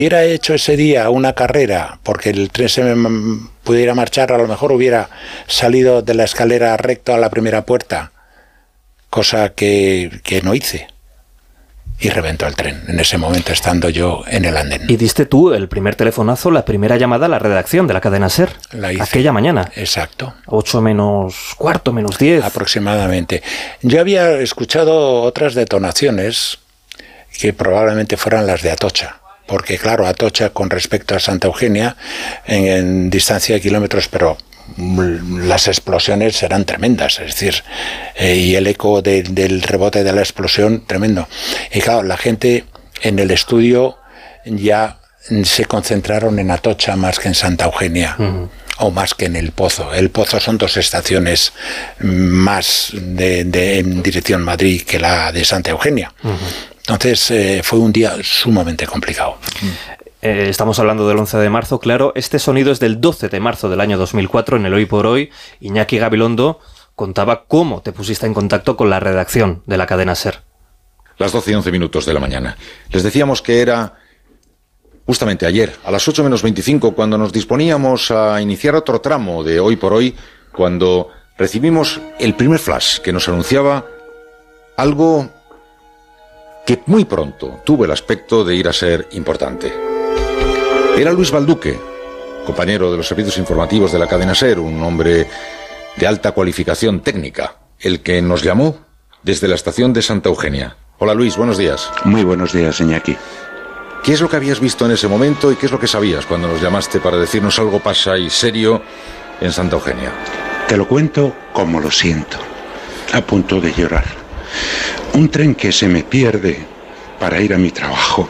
hubiera hecho ese día una carrera, porque el tren se pudiera marchar, a lo mejor hubiera salido de la escalera recto a la primera puerta, cosa que no hice. Y reventó el tren, en ese momento estando yo en el andén. Y diste tú el primer telefonazo, la primera llamada a la redacción de la cadena SER. La hice. Aquella mañana. Exacto. 8 menos cuarto, menos 10. Aproximadamente. Yo había escuchado otras detonaciones que probablemente fueran las de Atocha. Porque claro, Atocha con respecto a Santa Eugenia, en distancia de kilómetros, pero las explosiones eran tremendas, es decir, y el eco del rebote de la explosión tremendo. Y claro, la gente en el estudio ya se concentraron en Atocha más que en Santa Eugenia. O más que en El Pozo. El Pozo son 2 estaciones más en dirección Madrid que la de Santa Eugenia. Entonces fue un día sumamente complicado. Estamos hablando del 11 de marzo, claro. Este sonido es del 12 de marzo del año 2004, en el Hoy por Hoy. Iñaki Gabilondo contaba cómo te pusiste en contacto con la redacción de la cadena SER. Las 12 y 11 minutos de la mañana. Les decíamos que era justamente ayer, a las 8 menos 25, cuando nos disponíamos a iniciar otro tramo de Hoy por Hoy, cuando recibimos el primer flash que nos anunciaba algo que muy pronto tuvo el aspecto de ir a ser importante. Era Luis Balduque, compañero de los servicios informativos de la cadena SER, un hombre de alta cualificación técnica, el que nos llamó desde la estación de Santa Eugenia. Hola Luis, buenos días. Muy buenos días, Iñaki. ¿Qué es lo que habías visto en ese momento y qué es lo que sabías cuando nos llamaste para decirnos algo pasa y serio en Santa Eugenia? Te lo cuento como lo siento, a punto de llorar. Un tren que se me pierde para ir a mi trabajo.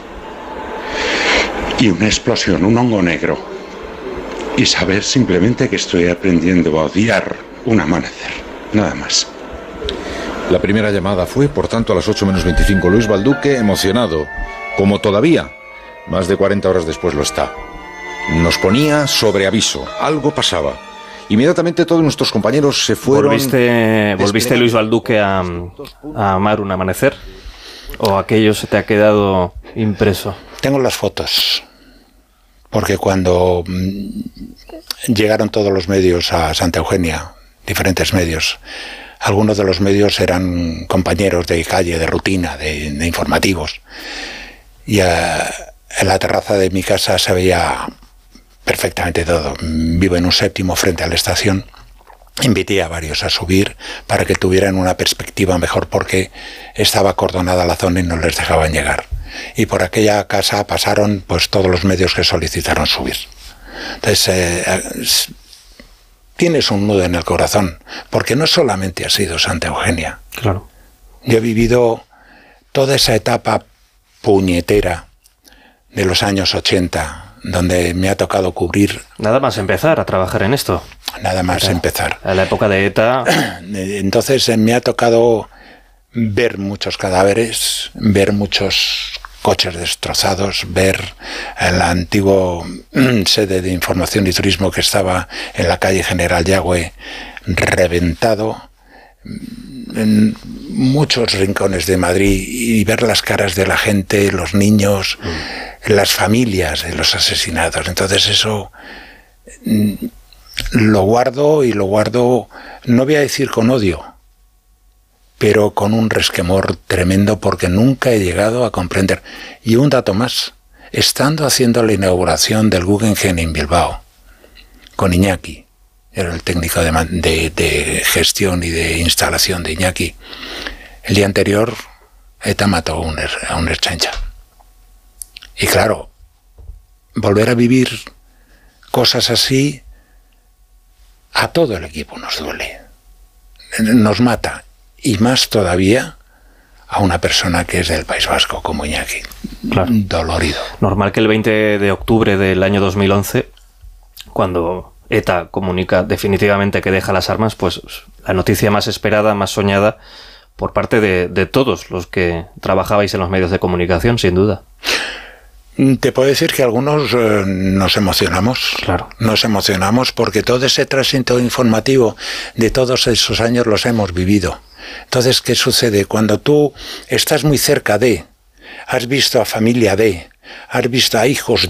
Y una explosión, un hongo negro. Y saber simplemente que estoy aprendiendo a odiar un amanecer. Nada más. La primera llamada fue, por tanto, a las 8 menos 25. Luis Balduque, emocionado, como todavía, más de 40 horas después lo está. Nos ponía sobre aviso. Algo pasaba. Inmediatamente todos nuestros compañeros se fueron... ¿Volviste Luis Balduque a amar un amanecer? ¿O aquello se te ha quedado impreso? Tengo las fotos. Porque cuando llegaron todos los medios a Santa Eugenia, diferentes medios, algunos de los medios eran compañeros de calle, de rutina, de informativos. Y en la terraza de mi casa se veía perfectamente todo. Vivo en un 7º frente a la estación. Invité a varios a subir para que tuvieran una perspectiva mejor, porque estaba acordonada la zona y no les dejaban llegar. Y por aquella casa pasaron pues todos los medios que solicitaron subir. Entonces tienes un nudo en el corazón, porque no solamente ha sido Santa Eugenia. Claro. Yo he vivido toda esa etapa puñetera de los años 80, donde me ha tocado cubrir... Nada más empezar a trabajar en esto. Nada más empezar. A la época de ETA... Entonces me ha tocado ver muchos cadáveres, ver muchos coches destrozados, ver el antiguo sede de información y turismo que estaba en la calle General Yagüe reventado, en muchos rincones de Madrid, y ver las caras de la gente, los niños, las familias de los asesinados. Entonces eso lo guardo, y lo guardo, no voy a decir con odio, pero con un resquemor tremendo, porque nunca he llegado a comprender. Y un dato más, estando haciendo la inauguración del Guggenheim en Bilbao, con Iñaki, era el técnico de gestión y de instalación de Iñaki, el día anterior ETA mató a un ertzaintza. Y claro, volver a vivir cosas así, a todo el equipo nos duele, nos mata. Y más todavía a una persona que es del País Vasco, como Iñaki. Claro. Dolorido. Normal que el 20 de octubre del año 2011, cuando ETA comunica definitivamente que deja las armas, pues la noticia más esperada, más soñada por parte de todos los que trabajabais en los medios de comunicación, sin duda. Te puedo decir que algunos nos emocionamos. Claro. Nos emocionamos porque todo ese tránsito informativo de todos esos años los hemos vivido. Entonces, ¿qué sucede? Cuando tú estás muy cerca de, has visto a familia de, has visto a hijos